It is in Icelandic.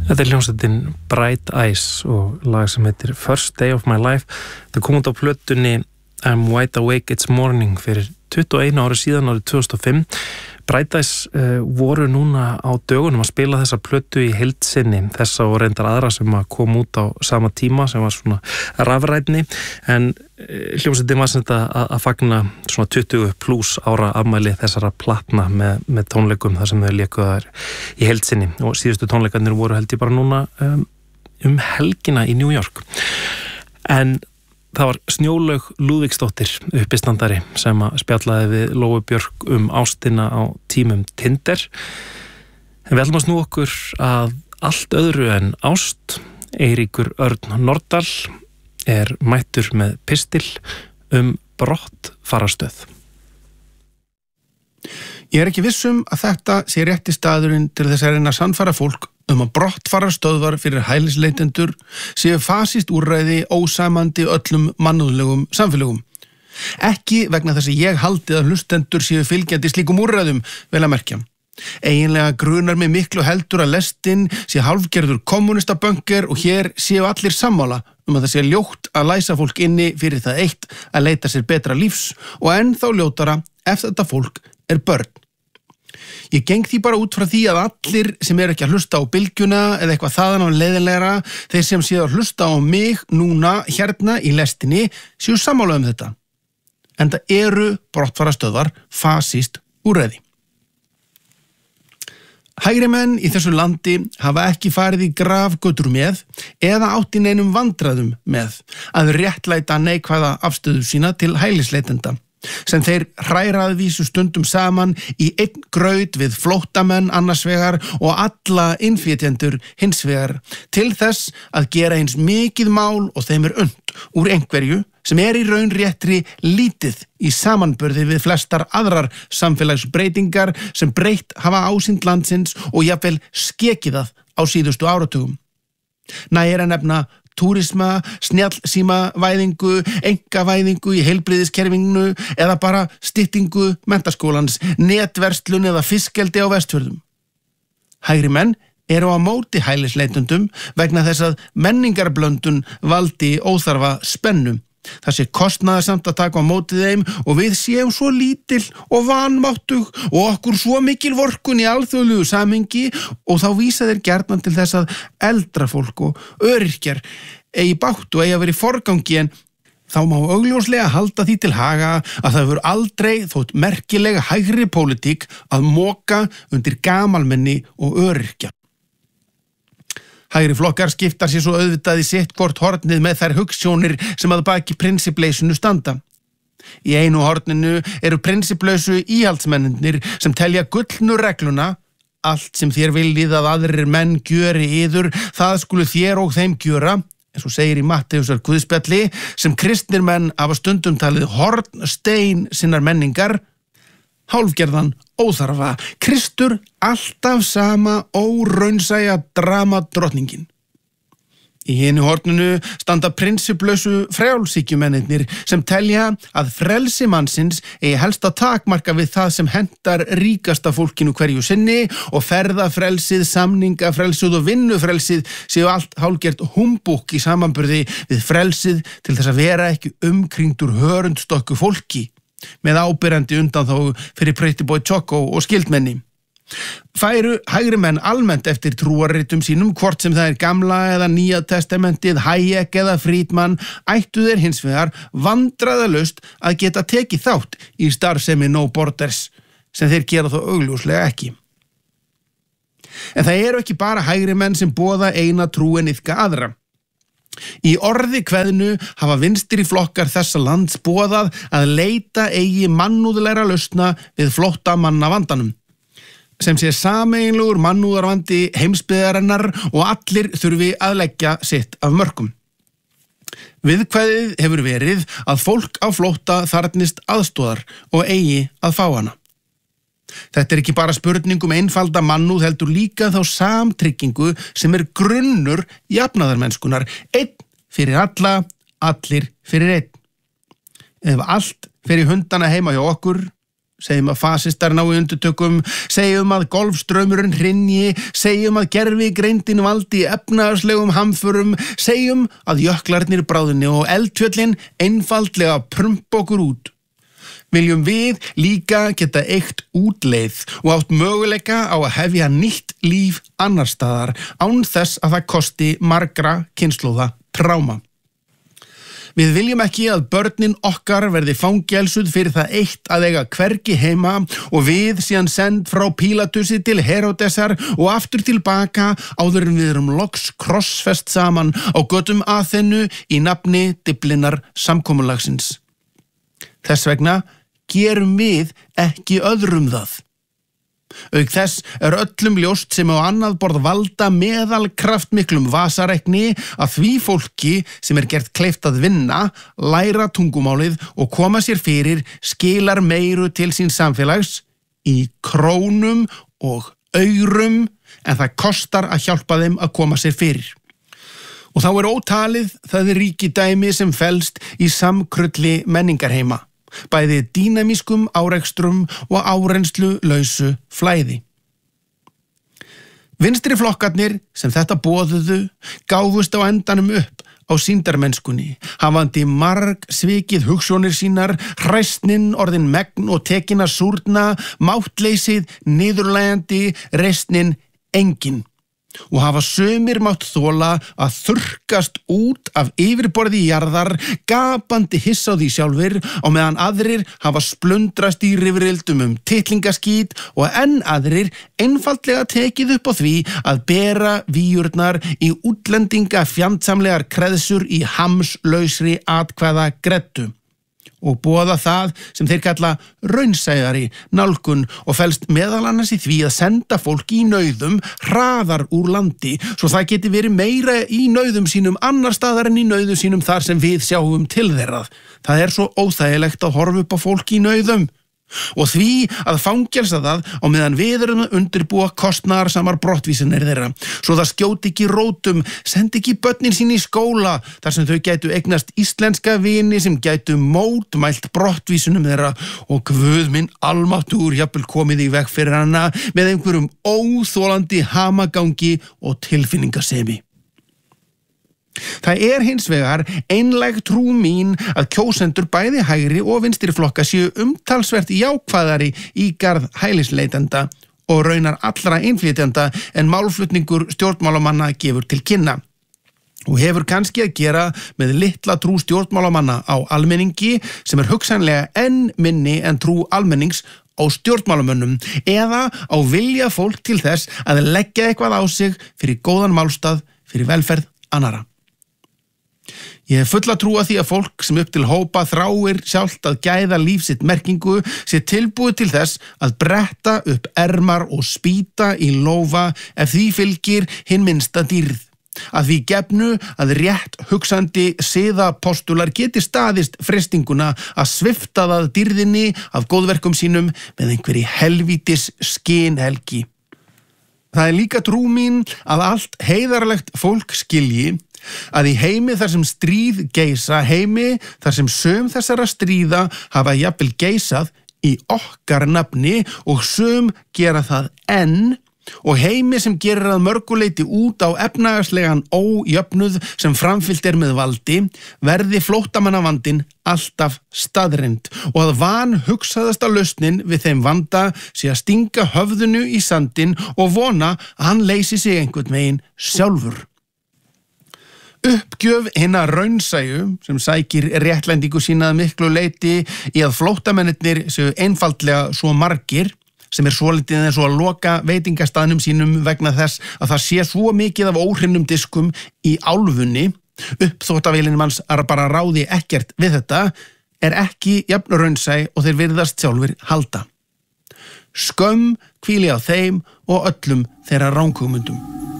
Þetta hljómsveitin Bright Eyes og lag sem heitir First Day of My Life. Það kom út á plötunni I'm Wide Awake It's Morning fyrir 21 ári síðan, árið 2005. Bright Eyes voru núna á dögunum að spila þessa plötu í heild sinni, þessa og reyndar aðra sem að kom út á sama tíma sem var svona rafrænni, en hljómsveitin var sem þetta að fagna svona 20 plus ára afmæli þessara platna með tónleikum þar sem þau léku þar í heild sinni, og síðustu tónleikarnir voru held ég bara núna helgina í New York. En það var Snjólaug Lúðvíksdóttir, uppistandari, sem að spjallaði við Lóu Björk ástina á tímum Tinder. En við ætlum að snúa okkur að allt öðru en ást. Eiríkur Örn Norðdal er mættur með pistil brottfarastöð. Ég ekki viss að þetta sé rétti staðurinn til þess að reyna að sannfæra fólk að brottfarastöðvar fyrir hælisleitendur séu fasískt úrræði ósamandi öllum mannúðlegum samfélögum. Ekki vegna þess að ég haldi að hlustendur séu fylgjandi slíkum úrræðum, vel að merkja. Eiginlega grunar mig miklu heldur að lestin sé hálfgerður kommunistabönker og hér séu allir sammála að það sé ljótt að læsa fólk inni fyrir það eitt að leita sér betra lífs og ennþá ljótara ef þetta fólk er börn. Ég geng því bara út frá því að allir sem eru ekki að hlusta á bylgjuna eða eitthvað þaðan á leiðinlegra, þeir sem séu að hlusta á mig núna hérna í lestinni séu sammála þetta. Enda eru brottfarastöðvar fasískt úrræði. Hægrimenn í þessu landi hafa ekki farið í grafgötur með eða átt í neinum vandræðum með að réttlæta neikvæða afstöðu sína til hælisleitenda, sem þeir hræraðvísu stundum saman í einn graut við flóttamenn annars vegar og alla innflytjendur hins vegar, til þess að gera eins mikið mál og þeim er unnt úr einhverju sem er í raun réttri lítið í samanburði við flestar aðrar samfélagsbreytingar sem breytt hafa ásýnd landsins og jafnvel skekið það á síðustu áratugum. Nægir að nefna túrisma, snjallsímavæðingu, einkavæðingu í heilbrigðiskerfinu eða bara styttingu menntaskólans, netverslun eða fiskeldi á Vestfjörðum. Hægri menn eru á móti hælisleitendum vegna þess að menningarblöndun valdi óþarfa spennu. Það sé kostnaðarsamt að taka á móti þeim og við séum svo lítil og vanmáttug og okkur svo mikil vorkunn í alþjóðlegu samhengi, og þá vísa þeir gjarnan til þess að eldra fólk og öryrkjar eigi bágt og eigi að vera í forgangi, en þá má augljóslega halda því til haga að það hefur aldrei þótt merkilega hægri pólitík að moka undir gamalmenni og öryrkja. Hægri flokkar skiptar sér svo auðvitað í sitt hvort hornið með þær hugsjónir sem að baki prinsippleysinu standa. Í einu horninu eru prinsipplausu íhaldsmennirnir sem telja gullnu regluna: allt sem þér viljið að aðrir menn gjöri yður, það skulu þér og þeim gjöra, eins og segir í Matteusar guðspjalli, sem kristnir menn hafa stundum talið hornstein sinnar menningar. Hálfgerðan óþarfa, Kristur alltaf sama óraunsæja dramadrottningin. Í hinu horninu standa prinsipplausu frjálshyggjumennirnir sem telja að frelsi mannsins eigi helst að takmarka við það sem hentar ríkasta fólkinu hverju sinni, og ferðafrelsið, samningafrelsið og vinnufrelsið séu allt hálfgert humbúk í samanburði við frelsið til þess að vera ekki umkringdur hörundstokku fólki, með áberandi undanþágu fyrir Pretty Boy Choco og skildmenni. Færu hægri menn almennt eftir trúarritum sínum, hvort sem það er Gamla eða Nýja testamentið, Hayek eða Friedman, ættu þeir hins vegar vandræðalaust að geta tekið þátt í starfsemi No Borders, sem þeir gera þó augljóslega ekki. En það eru ekki bara hægri menn sem boða eina trú en iðka aðra. Í orði kveðnu hafa vinstri flokkar þessa lands boðað að leita eigi mannúðlegra lausna við flóttamanna vandanum, sem sé sameiginlegur mannúðarvandi heimsbyggðarinnar og allir þurfi að leggja sitt af mörkum. Viðkvæðið hefur verið að fólk á flótta þarfnist aðstoðar og eigi að fá hana. Þetta er ekki bara spurning einfalda mannúð, heldur líka þá samtryggingu sem er grunnur jafnaðarmennskunar. Einn fyrir alla, allir fyrir einn. Ef allt fer í hundana heima hjá okkur, segjum að fasistar nái undirtökum, segjum að golfstraumurinn hrynji, segjum að gervigreindin valdi efnahagslegum hamförum, segjum að jöklarnir bráðni og eldfjöllin einfaldlega prumpa okkur út. Viljum við líka geta eygt útleið og átt möguleika á að hefja nýtt líf annar staðar án þess að það kosti margra kynslóða tráma. Við viljum ekki að börnin okkar verði fangelsuð fyrir það eitt að eiga hvergi heima og við síðan send frá Pílatusi til Heródesar og aftur tilbaka áður en við erum loks krossfest saman á götum Aþenu í nafni Dyflinnar samkomulagsins. Þess vegna gerum við ekki öðrum það. Auk þess öllum ljóst sem á annað borð valda meðal kraftmiklum vasarekni að því fólki sem gert kleift að vinna, læra tungumálið og koma sér fyrir skilar meiru til síns samfélags í krónum og aurum en það kostar að hjálpa þeim að koma sér fyrir. Og þá ótalið það ríkidæmi sem felst í samkrulli menningarheima. Bæði dýnamískum árekstrum og árenslu lausu flæði. Vinstri flokkarnir sem þetta boðuðu gáfust á endanum upp á sýndarmennskunni, hafandi marg svikið hugsjónir sínar, hræsnin orðin megn og tekin að súrna, máttleysið niðurlægjandi, reisnin engin. Og hafa sumir mátt þola að þurrkast út af yfirborði jarðar, gapandi hissa á því sjálfir, á meðan aðrir hafa splundrast í rifrildum titlingaskít og enn aðrir einfaldlega tekið upp á því að bera víurnar í útlendinga fjandsamlegar kreðsur í hamslausri atkvæða greddu. Og boða það sem þeir kalla raunsæjari nálgun og felst meðal annars í því að senda fólki í nauðum hraðar úr landi svo það geti verið meira í nauðum sínum annar staðar en í nauðum sínum þar sem við sjáum til þeirra. Það svo óþægilegt að horfa upp á fólki í nauðum. Og því að fangelsa það á meðan við erum að undirbúa kostnaðarsamar brottvísanir þeirra, svo það skjóti ekki rótum, sendi ekki börnin sín í skóla, þar sem þau gætu eignast íslenska vini sem gætu mótmælt brottvísunum þeirra og Guð minn almáttugur jafnvel komið í veg fyrir hana með einhverjum óþolandi hamagangi og tilfinningasemi. Það hins vegar einlæg trú mín að kjósendur bæði hægri og vinstri flokka séu umtalsvert jákvæðari í garð hælisleitenda og raunar allra innflytjenda en málflutningur stjórnmálamanna gefur til kynna. Og hefur kannski að gera með litla trú stjórnmálamanna á almenningi sem hugsanlega enn minni en trú almennings á stjórnmálamönnum eða á vilja fólk til þess að leggja eitthvað á sig fyrir góðan málstað fyrir velferð annarra. Ég hef fulla trú að því að fólk sem upp til hópa þráir sjálft að gæða líf sitt merkingu sé tilbúið til þess að bretta upp ermar og spýta í lófa ef því fylgir hinn minnsta dýrð. Að því gefnu að rétt hugsandi siðapostular geti staðist freistinguna að svipta það dýrðinni af góðverkum sínum með einhverri helvítis skynhelgi. Það líka trú mín að allt heiðarlegt fólk skilji að í heimi þar sem stríð geisa, heimi þar sem sum þessara stríða hafa jafnvel geisað í okkar nafni og sum gera það enn og heimi sem gerir að mörguleiti út á efnahagslegan ójöfnuð sem framfyllt með valdi, verði flóttamannavandinn alltaf staðreynd og að vanhugsaðasta lausnin við þeim vanda sé að stinga höfðinu í sandinn og vona að hann leysi sig einhvern veginn sjálfur. Uppgjöf hinna raunsæju sem sækir réttlætingu sína að miklu leyti í að flóttamennirnir séu einfaldlega svo margir sem svolítið eins og að loka veitingastaðnum sínum vegna þess að það sé svo mikið af óhrinnum diskum í álfunni, uppþvottavélinni manns bara ráði ekkert við þetta, ekki jafn raunsæ og þeir virðast sjálfir halda. Skömm hvíli á þeim og öllum þeirra ranghugmyndum.